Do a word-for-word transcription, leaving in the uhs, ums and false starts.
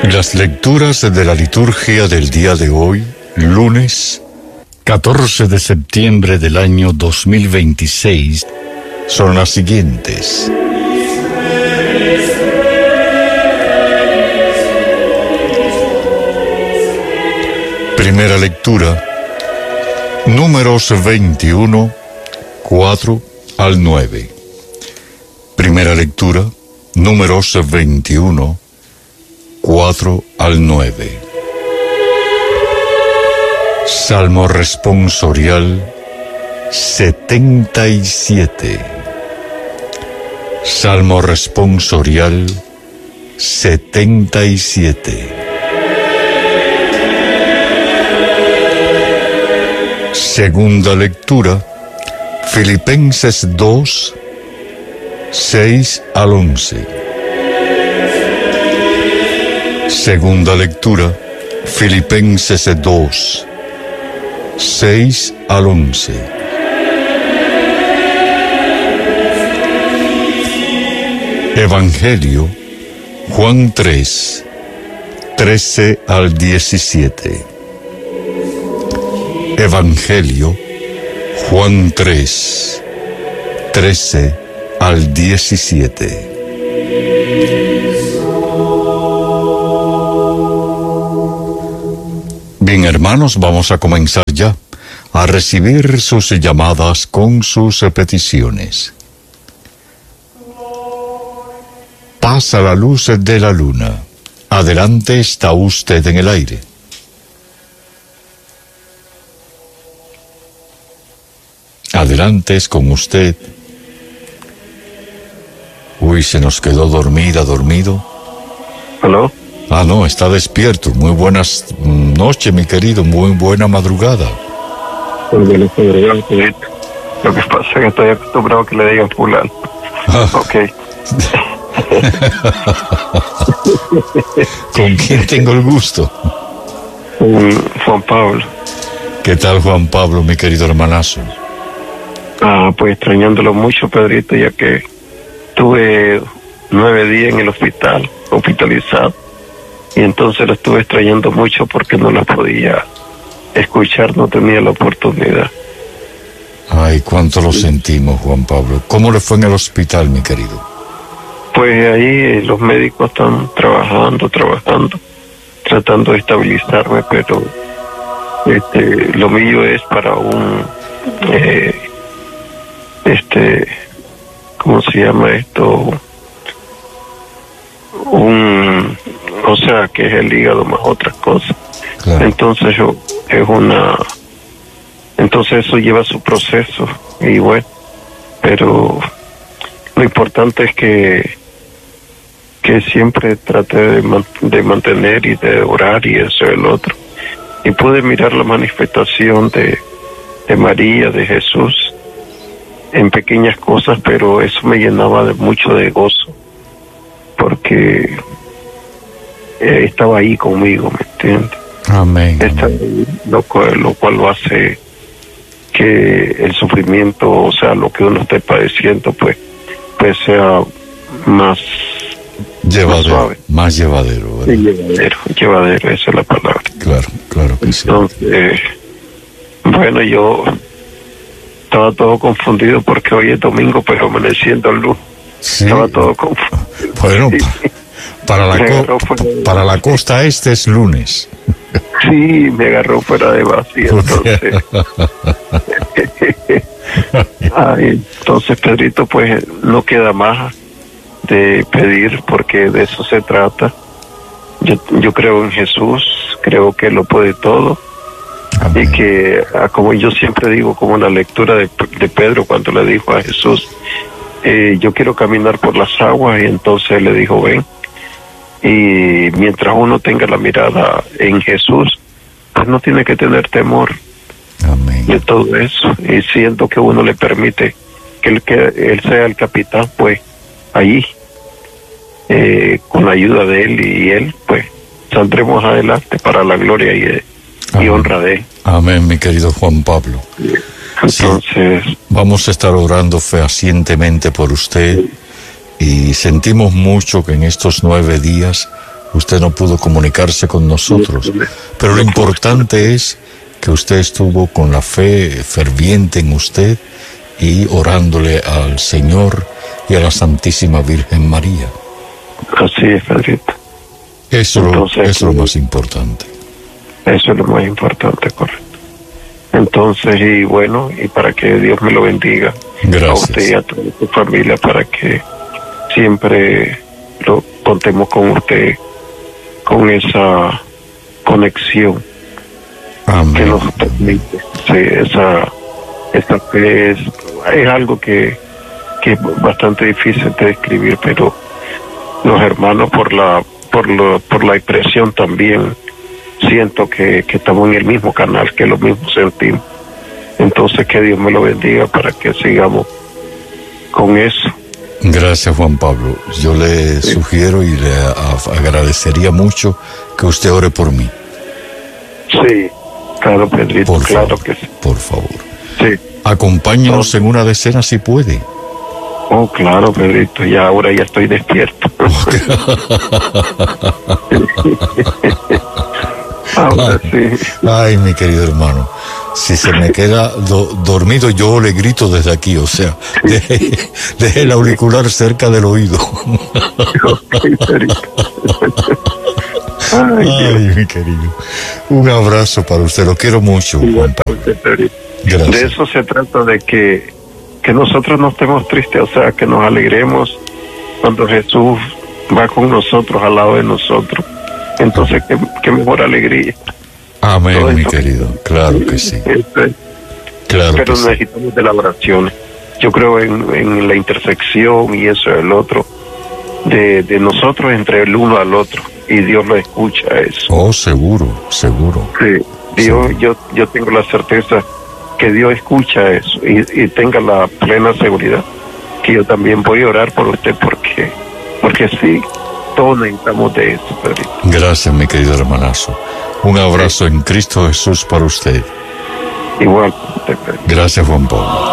Las lecturas de la liturgia del día de hoy, lunes catorce de septiembre del año dos mil veintiséis, son las siguientes. Primera lectura, Números veintiuno, cuatro al nueve. Primera lectura, Números veintiuno, cuatro al nueve. Salmo responsorial setenta y siete. Salmo responsorial setenta y siete. Segunda lectura, Filipenses dos, seis al once. Segunda lectura, Filipenses dos, seis al once. Evangelio, Juan tres, trece al diecisiete. Evangelio, Juan tres, trece al diecisiete. Bien, hermanos, vamos a comenzar ya a recibir sus llamadas con sus peticiones. Pasa la luz de la luna. Adelante, está usted en el aire. Adelante, es con usted. Uy, se nos quedó dormida, dormido. ¿Aló? Ah, no, está despierto. Muy buenas noches, mi querido. Muy buena madrugada. Muy buena madrugada, querido. Lo que pasa es que estoy acostumbrado a que le digan fulano. Ah. Ok. ¿Con quién tengo el gusto? Um, Juan Pablo. ¿Qué tal, Juan Pablo, mi querido hermanazo? Ah, pues extrañándolo mucho, Pedrito, ya que tuve nueve días en el hospital, hospitalizado. Y entonces lo estuve extrañando mucho porque no la podía escuchar, no tenía la oportunidad. Ay, cuánto lo sentimos, Juan Pablo. ¿Cómo le fue en el hospital, mi querido? Pues ahí los médicos están trabajando, trabajando, tratando de estabilizarme, pero este, lo mío es para un, eh, este, ¿cómo se llama esto? Un, o sea, que es el hígado más otras cosas. Claro. Entonces yo, es una, entonces eso lleva su proceso y bueno, pero lo importante es que que siempre traté de, man, de mantener y de orar y eso y el otro. Y pude mirar la manifestación de, de María, de Jesús, en pequeñas cosas, pero eso me llenaba de mucho de gozo, porque eh, estaba ahí conmigo, ¿me entiendes? Amén. Está ahí, lo, cual, lo cual lo hace que el sufrimiento, o sea, lo que uno esté padeciendo, pues, pues sea más llevadero, más, más llevadero, ¿verdad? Sí, llevadero, llevadero, esa es la palabra. Claro, claro que sí. Entonces, eh, bueno, yo estaba todo confundido porque hoy es domingo, pero amaneciendo el lunes. Sí. Estaba todo confundido. Bueno, sí. para, la co para la costa este es lunes. Sí, me agarró fuera de vacío, entonces. Ay, entonces, Pedrito, pues no queda más de pedir, porque de eso se trata. Yo, yo creo en Jesús, creo que lo puede todo. Amén. Y que, como yo siempre digo, como la lectura de, de Pedro cuando le dijo a Jesús, eh, yo quiero caminar por las aguas, y entonces le dijo, ven. Y mientras uno tenga la mirada en Jesús, pues no tiene que tener temor. Amén. De todo eso. Y siento que uno le permite que él, que él sea el capitán, pues allí, eh, con la ayuda de él y él, pues saldremos adelante para la gloria y, y honra de él. Amén, mi querido Juan Pablo. Entonces, sí, vamos a estar orando fehacientemente por usted, y sentimos mucho que en estos nueve días usted no pudo comunicarse con nosotros. Pero lo importante es que usted estuvo con la fe ferviente en usted y orándole al Señor y a la Santísima Virgen María. Así es, Pedrito. Eso, Entonces, eso es lo más importante. Eso es lo más importante, correcto. Entonces, y bueno, y para que Dios me lo bendiga. Gracias. A usted y a toda su familia, para que siempre lo contemos con usted, con esa conexión. Amén. Que nos permite. Sí, esa, esa fe es, es algo que, que es bastante difícil de describir, pero los hermanos por la, por lo, por la expresión también siento que, que estamos en el mismo canal, que lo mismo sentimos. Entonces, que Dios me lo bendiga para que sigamos con eso. Gracias, Juan Pablo. Yo le sí. sugiero y le a, agradecería mucho que usted ore por mí. Sí, claro, Pedrito, por claro favor, que sí. Por favor. Sí. Acompáñenos oh. en una decena si puede. Oh, claro, Pedrito, ya ahora ya estoy despierto. Okay. Ahora ay, sí. Ay, mi querido hermano, si se me queda do, dormido, yo le grito desde aquí, o sea, deje, deje el auricular cerca del oído. Okay, ay, ay, mi querido. Un abrazo para usted, lo quiero mucho, Juan Pablo. Gracias. De eso se trata, de que, que nosotros no estemos tristes, o sea, que nos alegremos cuando Jesús va con nosotros, al lado de nosotros. Entonces, qué, qué mejor alegría. Amén, todo mi esto, querido, claro que sí. Este, claro pero que necesitamos sí. de la oración. Yo creo en, en la intersección y eso del otro, de, de nosotros entre el uno al otro, y Dios lo escucha eso. Oh, seguro, seguro. Sí, Dios, seguro. yo, yo tengo la certeza que Dios escucha eso, y, y tenga la plena seguridad que yo también voy a orar por usted, porque, porque sí, todos necesitamos de eso, Pedrito. Gracias, mi querido hermanazo. Un abrazo en Cristo Jesús para usted. Igual. Gracias, Juan Pablo.